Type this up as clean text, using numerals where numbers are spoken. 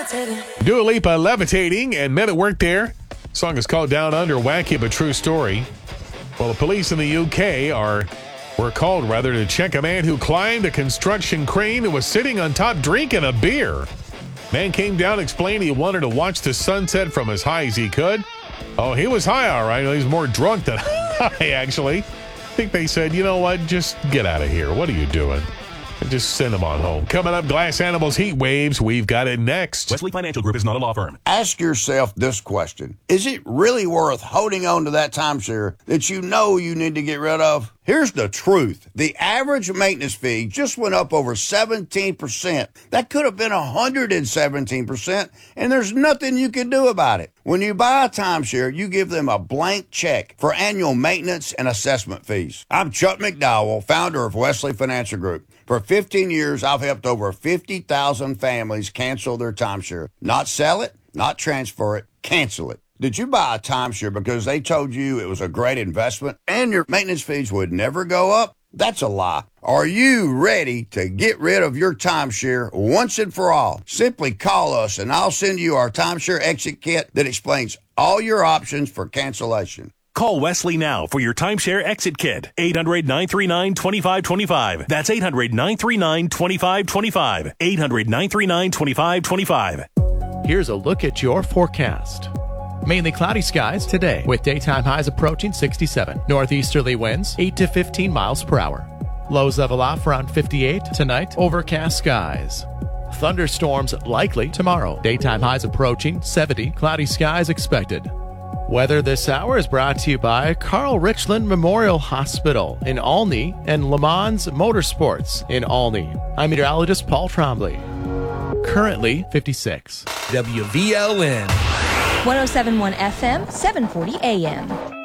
levitating. Dua Lipa, Levitating, and Men at Work there. Song is called Down Under, Wacky but True Story. Well, the police in the UK were called to check a man who climbed a construction crane and was sitting on top drinking a beer. Man came down, explained he wanted to watch the sunset from as high as he could. Oh, he was high, all right. He was more drunk than high, actually. I think they said, you know what, just get out of here. What are you doing? And just send him on home. Coming up, Glass Animals Heat Waves. We've got it next. Wesley Financial Group is not a law firm. Ask yourself this question. Is it really worth holding on to that timeshare that you know you need to get rid of? Here's the truth. The average maintenance fee just went up over 17%. That could have been 117%, and there's nothing you can do about it. When you buy a timeshare, you give them a blank check for annual maintenance and assessment fees. I'm Chuck McDowell, founder of Wesley Financial Group. For 15 years, I've helped over 50,000 families cancel their timeshare. Not sell it, not transfer it, cancel it. Did you buy a timeshare because they told you it was a great investment and your maintenance fees would never go up? That's a lie. Are you ready to get rid of your timeshare once and for all? Simply call us and I'll send you our timeshare exit kit that explains all your options for cancellation. Call Wesley now for your timeshare exit kit. 800-939-2525. That's 800-939-2525. 800-939-2525. Here's a look at your forecast. Mainly cloudy skies today with daytime highs approaching 67. Northeasterly winds 8 to 15 miles per hour. Lows level off around 58 tonight. Overcast skies. Thunderstorms likely tomorrow. Daytime highs approaching 70. Cloudy skies expected. Weather this hour is brought to you by Carl Richland Memorial Hospital in Olney and Le Mans Motorsports in Olney. I'm meteorologist Paul Trombley. Currently 56. WVLN. 107.1 FM, 740 AM.